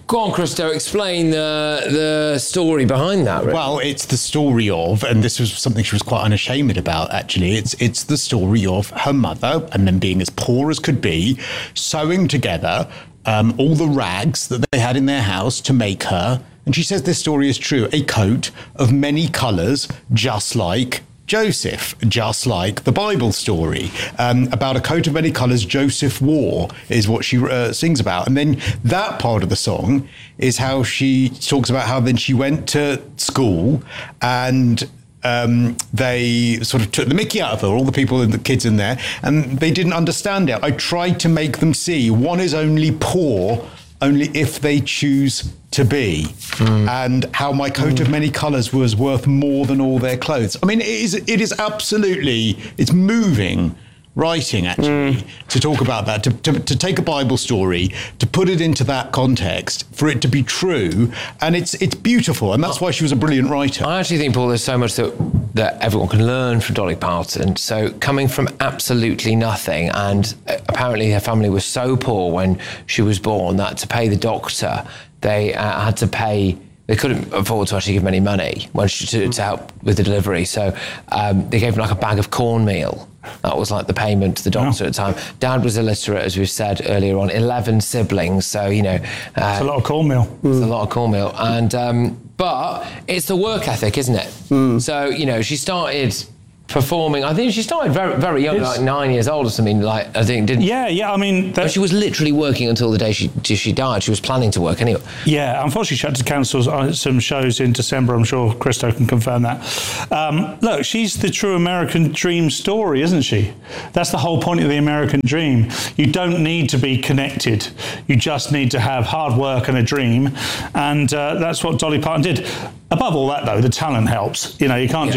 Go on, Christo, explain the story behind that. Really. Well, it's the story of, and this was something she was quite unashamed about, actually, it's the story of her mother and them being as poor as could be, sewing together all the rags that they had in their house to make her, and she says this story is true, a coat of many colours, just like Joseph, just like the Bible story. About a coat of many colours Joseph wore is what she sings about. And then that part of the song is how she talks about how then she went to school and they sort of took the mickey out of her, all the people and the kids in there, and they didn't understand it. I tried to make them see one is only poor only if they choose to be, and how my coat of many colours was worth more than all their clothes. I mean, it is absolutely, it's moving writing, actually, to talk about that, to take a Bible story, to put it into that context, for it to be true, and it's beautiful, and that's why she was a brilliant writer. I actually think, Paul, there's so much that everyone can learn from Dolly Parton. So coming from absolutely nothing, and apparently her family was so poor when she was born that to pay the doctor, they had to pay. They couldn't afford to actually give him any money to help with the delivery. So they gave him like a bag of cornmeal. That was like the payment to the doctor at the time. Dad was illiterate, as we've said earlier on, 11 siblings. So, you know. It's a lot of cornmeal. It's a lot of cornmeal. And, but it's the work ethic, isn't it? So, you know, she started performing. I think she started very, very young, like 9 years old or something. Like I think didn't. Yeah. I mean, but she was literally working until the day she died. She was planning to work anyway. Yeah, unfortunately, she had to cancel some shows in December. I'm sure Christo can confirm that. Look, she's the true American dream story, isn't she? That's the whole point of the American dream. You don't need to be connected. You just need to have hard work and a dream, and that's what Dolly Parton did. Above all that, though, the talent helps. You know, you can't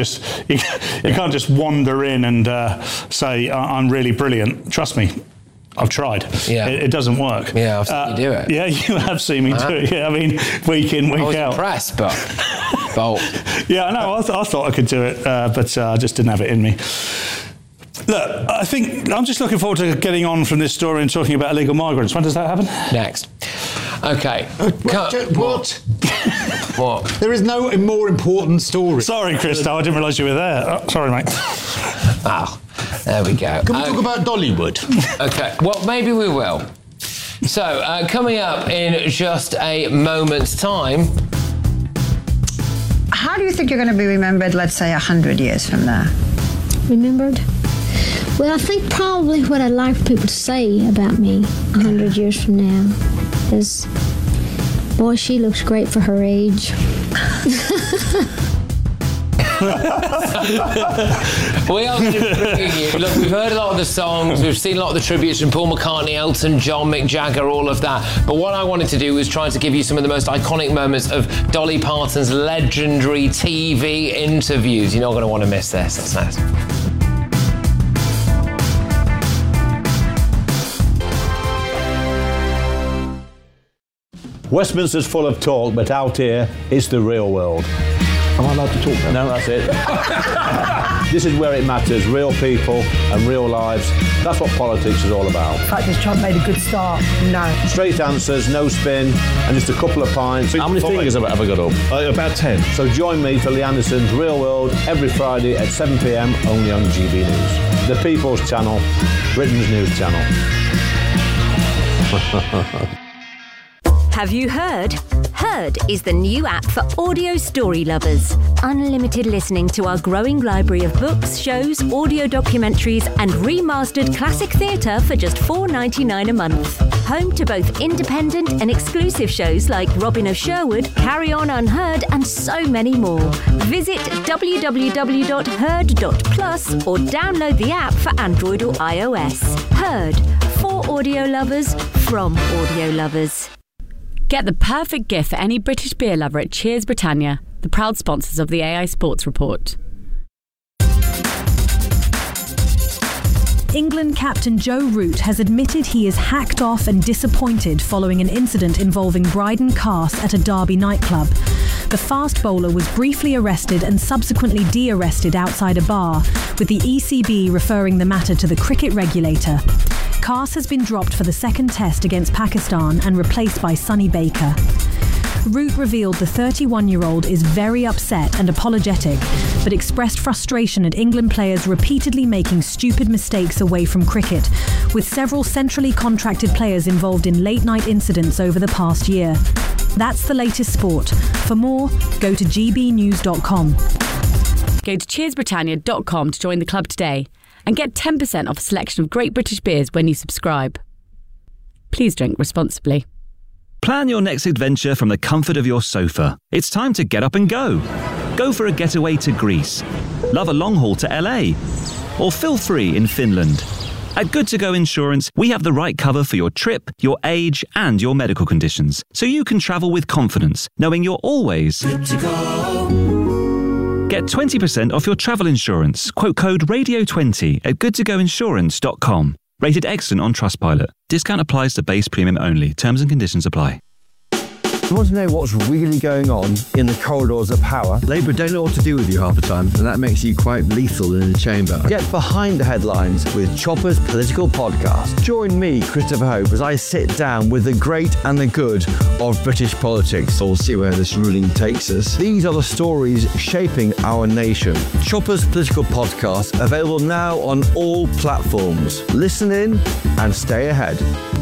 just wander in and say, I'm really brilliant. Trust me, I've tried. Yeah. It doesn't work. Yeah, I've seen you do it. Yeah, you have seen me do it. Yeah, I mean, week in, week out. I was impressed, but bold. Yeah, I know. I thought I could do it, but I just didn't have it in me. Look, I think I'm just looking forward to getting on from this story and talking about illegal migrants. When does that happen? Next. Okay. What? What? There is no more important story. Sorry, Christo, I didn't realise you were there. Oh, sorry, mate. Oh, there we go. Can we talk about Dollywood? Okay, well, maybe we will. So, coming up in just a moment's time. How do you think you're going to be remembered, let's say, 100 years from now? Remembered? Well, I think probably what I'd like for people to say about me 100 years from now is, boy, she looks great for her age. We are going to be bringing you. Look, we've heard a lot of the songs, we've seen a lot of the tributes from Paul McCartney, Elton John, Mick Jagger, all of that. But what I wanted to do was try to give you some of the most iconic moments of Dolly Parton's legendary TV interviews. You're not going to want to miss this. That's nice. Westminster's full of talk, but out here, it's the real world. Am I allowed to talk now? No, that's it. This is where it matters, real people and real lives. That's what politics is all about. The fact is Trump made a good start, no. Straight answers, no spin, and just a couple of pints. How many fingers have I got up? About 10. So join me for Lee Anderson's Real World every Friday at 7 p.m, only on GB News. The People's Channel, Britain's news channel. Have you heard? Heard is the new app for audio story lovers. Unlimited listening to our growing library of books, shows, audio documentaries, and remastered classic theatre for just $4.99 a month. Home to both independent and exclusive shows like Robin of Sherwood, Carry On Unheard, and so many more. Visit www.heard.plus or download the app for Android or iOS. Heard, for audio lovers, from audio lovers. Get the perfect gift for any British beer lover at Cheers Britannia, the proud sponsors of the AI Sports Report. England captain Joe Root has admitted he is hacked off and disappointed following an incident involving Bryden Cast at a Derby nightclub. the fast bowler was briefly arrested and subsequently de-arrested outside a bar, with the ECB referring the matter to the cricket regulator. Cas has been dropped for the second test against Pakistan and replaced by Sonny Baker. Root revealed the 31-year-old is very upset and apologetic, but expressed frustration at England players repeatedly making stupid mistakes away from cricket, with several centrally contracted players involved in late-night incidents over the past year. That's the latest sport. For more, go to gbnews.com. Go to cheersbritannia.com to join the club today and get 10% off a selection of great British beers when you subscribe. Please drink responsibly. Plan your next adventure from the comfort of your sofa. It's time to get up and go. Go for a getaway to Greece. Love a long haul to LA. Or feel free in Finland. At Good To Go Insurance, we have the right cover for your trip, your age, and your medical conditions, so you can travel with confidence, knowing you're always good to go. Get 20% off your travel insurance. Quote code RADIO20 at goodtogoinsurance.com. Rated excellent on Trustpilot. Discount applies to base premium only. Terms and conditions apply. You want to know what's really going on in the corridors of power? Labour don't know what to do with you half the time, and that makes you quite lethal in the chamber. Get behind the headlines with Chopper's Political Podcast. Join me, Christopher Hope, as I sit down with the great and the good of British politics. We'll see where this ruling takes us. These are the stories shaping our nation. Chopper's Political Podcast, available now on all platforms. Listen in and stay ahead.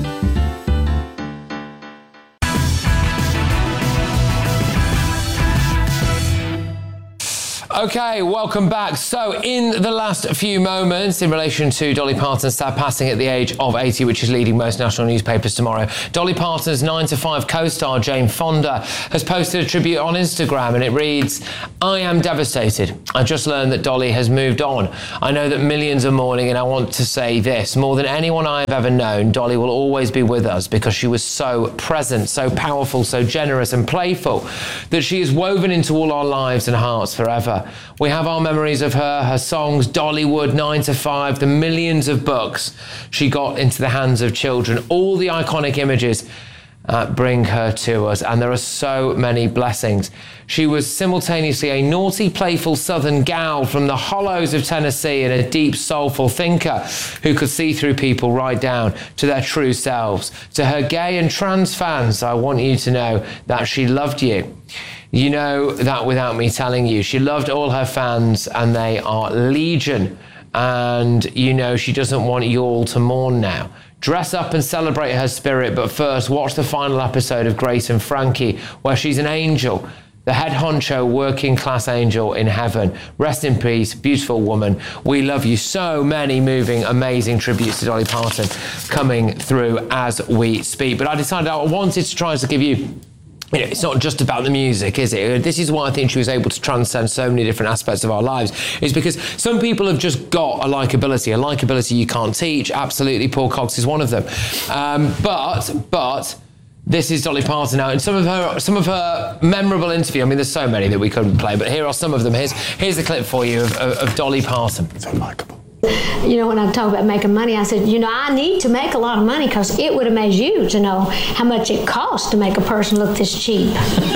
Okay, welcome back. So, in the last few moments, in relation to Dolly Parton's sad passing at the age of 80, which is leading most national newspapers tomorrow, Dolly Parton's 9 to 5 co-star Jane Fonda has posted a tribute on Instagram, and it reads, "I am devastated. I just learned that Dolly has moved on. I know that millions are mourning, and I want to say this. More than anyone I have ever known, Dolly will always be with us because she was so present, so powerful, so generous and playful that she is woven into all our lives and hearts forever. We have our memories of her songs, Dollywood, 9 to 5, the millions of books she got into the hands of children, all the iconic images bring her to us, and there are so many blessings. She was simultaneously a naughty, playful southern gal from the hollows of Tennessee and a deep, soulful thinker who could see through people right down to their true selves. To her gay and trans fans, I want you to know that she loved you. You know that without me telling you. She loved all her fans, and they are legion. And you know she doesn't want you all to mourn now. Dress up and celebrate her spirit, but first watch the final episode of Grace and Frankie, where she's an angel, the head honcho working class angel in heaven. Rest in peace, beautiful woman. We love you. So many moving, amazing tributes to Dolly Parton coming through as we speak. But I decided I wanted to try to give you, it's not just about the music, is it? This is why I think she was able to transcend so many different aspects of our lives, is because some people have just got a likability you can't teach. Absolutely, Paul Cox is one of them. But this is Dolly Parton now, and some of her memorable interview. I mean, there's so many that we couldn't play, but here are some of them. Here's a clip for you of Dolly Parton. So likeable. You know, when I talk about making money, I said, I need to make a lot of money because it would amaze you to know how much it costs to make a person look this cheap.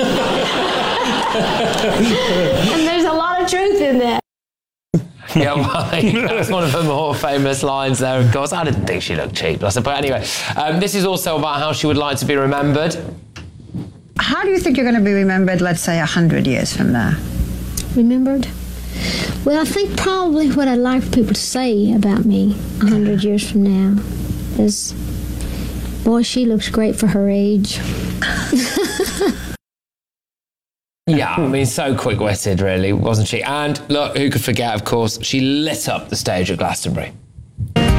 And there's a lot of truth in that. Yeah, well, that's one of her more famous lines there, of course. I didn't think she looked cheap. But anyway, this is also about how she would like to be remembered. How do you think you're going to be remembered, let's say, 100 years from now? Remembered? Well, I think probably what I'd like for people to say about me 100 years from now is, boy, she looks great for her age. Yeah, I mean, so quick-witted, really, wasn't she? And look, who could forget, of course, she lit up the stage at Glastonbury.